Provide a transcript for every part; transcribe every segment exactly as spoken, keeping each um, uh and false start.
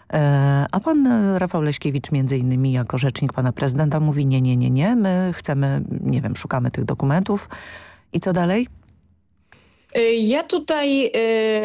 A pan Rafał Leśkiewicz między innymi jako rzecznik pana prezydenta mówi nie, nie, nie, nie, my chcemy, nie wiem, szukamy tych dokumentów. I co dalej? Ja tutaj y,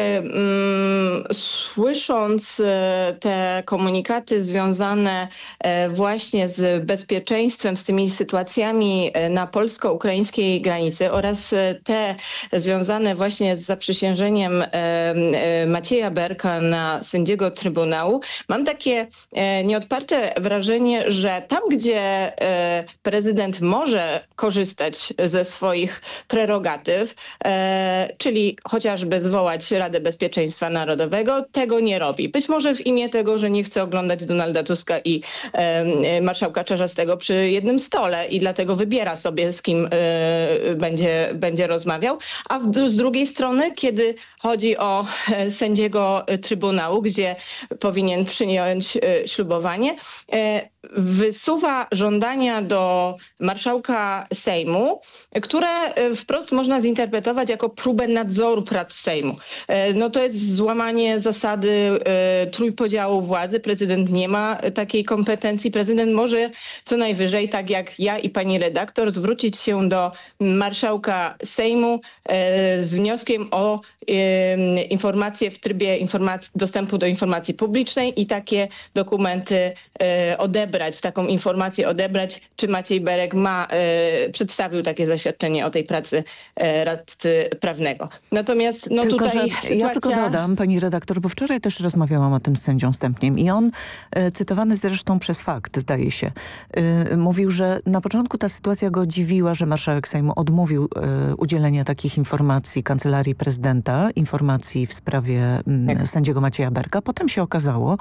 y, słysząc y, te komunikaty związane y, właśnie z bezpieczeństwem, z tymi sytuacjami y, na polsko-ukraińskiej granicy oraz y, te związane właśnie z zaprzysiężeniem y, y, Macieja Berka na sędziego Trybunału, mam takie y, nieodparte wrażenie, że tam, gdzie y, prezydent może korzystać ze swoich prerogatyw, y, czyli chociażby zwołać Radę Bezpieczeństwa Narodowego, tego nie robi. Być może w imię tego, że nie chce oglądać Donalda Tuska i e, marszałka Czarzastego przy jednym stole i dlatego wybiera sobie, z kim e, będzie, będzie rozmawiał. A w, z drugiej strony, kiedy chodzi o e, sędziego Trybunału, gdzie powinien przyjąć e, ślubowanie, e, wysuwa żądania do marszałka Sejmu, które e, wprost można zinterpretować jako próbę nadzoru prac Sejmu. No to jest złamanie zasady e, trójpodziału władzy. Prezydent nie ma takiej kompetencji. Prezydent może co najwyżej, tak jak ja i pani redaktor, zwrócić się do marszałka Sejmu e, z wnioskiem o e, informację w trybie informacji, dostępu do informacji publicznej i takie dokumenty e, odebrać, taką informację odebrać, czy Maciej Berek ma, e, przedstawił takie zaświadczenie o tej pracy e, radcy prawnego. Natomiast no tylko, tutaj że sytuacja... Ja tylko dodam, pani redaktor, bo wczoraj też rozmawiałam o tym z sędzią Stępniem i on, e, cytowany zresztą przez Fakt, zdaje się, e, mówił, że na początku ta sytuacja go dziwiła, że marszałek Sejmu odmówił e, udzielenia takich informacji Kancelarii Prezydenta, informacji w sprawie m, Tak. sędziego Macieja Berka. Potem się okazało,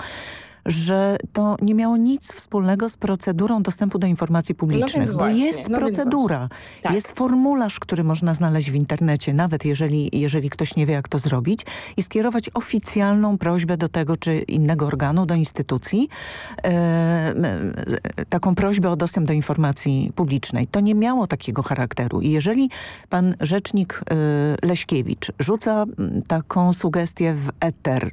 że to nie miało nic wspólnego z procedurą dostępu do informacji publicznych, no bo właśnie, jest no procedura, tak. jest formularz, który można znaleźć w internecie, nawet jeżeli, jeżeli ktoś nie wie, jak to zrobić, i skierować oficjalną prośbę do tego czy innego organu, do instytucji, e, taką prośbę o dostęp do informacji publicznej. To nie miało takiego charakteru i jeżeli pan rzecznik e, Leśkiewicz rzuca taką sugestię w eter,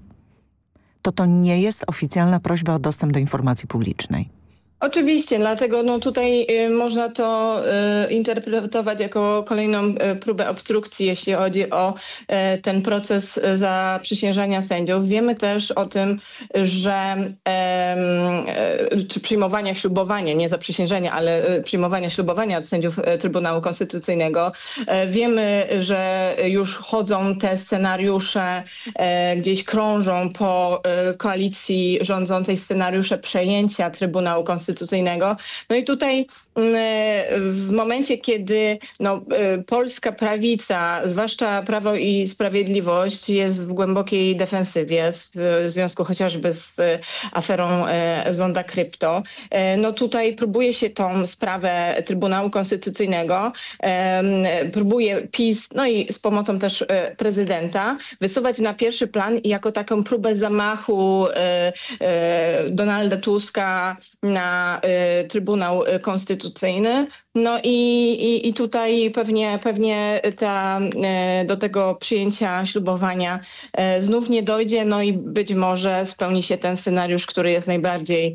to to nie jest oficjalna prośba o dostęp do informacji publicznej. Oczywiście, dlatego no tutaj y, można to y, interpretować jako kolejną y, próbę obstrukcji, jeśli chodzi o y, ten proces y, zaprzysiężania sędziów. Wiemy też o tym, że y, y, czy przyjmowania ślubowania, nie zaprzysiężenia, ale y, przyjmowania ślubowania od sędziów y, Trybunału Konstytucyjnego. Y, wiemy, że już chodzą te scenariusze, y, gdzieś krążą po y, koalicji rządzącej scenariusze przejęcia Trybunału Konstytucyjnego. Konstytucyjnego. No i tutaj w momencie, kiedy no, polska prawica, zwłaszcza Prawo i Sprawiedliwość, jest w głębokiej defensywie w związku chociażby z aferą Zonda Krypto, no tutaj próbuje się tą sprawę Trybunału Konstytucyjnego, próbuje PiS, no i z pomocą też prezydenta, wysuwać na pierwszy plan jako taką próbę zamachu Donalda Tuska na Trybunał Konstytucyjny. No i, i, i tutaj pewnie, pewnie ta, do tego przyjęcia ślubowania znów nie dojdzie, no i być może spełni się ten scenariusz, który jest najbardziej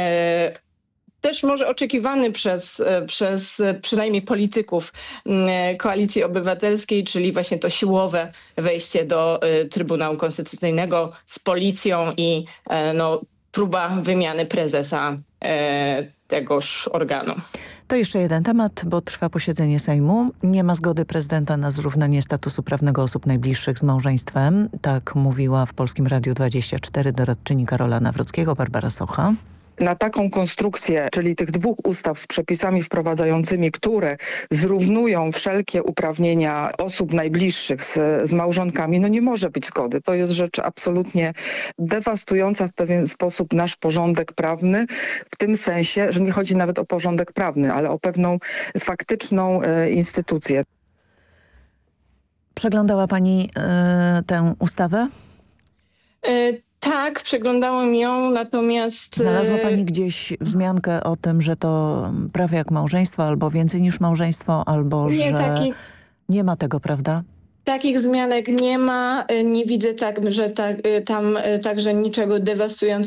też może oczekiwany przez, przez przynajmniej polityków Koalicji Obywatelskiej, czyli właśnie to siłowe wejście do Trybunału Konstytucyjnego z policją i no, próba wymiany prezesa e, tegoż organu. To jeszcze jeden temat, bo trwa posiedzenie Sejmu. Nie ma zgody prezydenta na zrównanie statusu prawnego osób najbliższych z małżeństwem. Tak mówiła w Polskim Radiu dwadzieścia cztery doradczyni Karola Nawrockiego, Barbara Socha. Na taką konstrukcję, czyli tych dwóch ustaw z przepisami wprowadzającymi, które zrównują wszelkie uprawnienia osób najbliższych z, z małżonkami, no nie może być zgody. To jest rzecz absolutnie dewastująca w pewien sposób nasz porządek prawny, w tym sensie, że nie chodzi nawet o porządek prawny, ale o pewną faktyczną e, instytucję. Przeglądała pani e, tę ustawę? Y Tak, przeglądałam ją, natomiast... Znalazła pani gdzieś wzmiankę o tym, że to prawie jak małżeństwo, albo więcej niż małżeństwo, albo nie, że taki... nie ma tego, prawda? Takich wzmianek nie ma. Nie widzę tak, że ta, tam także niczego dewastującego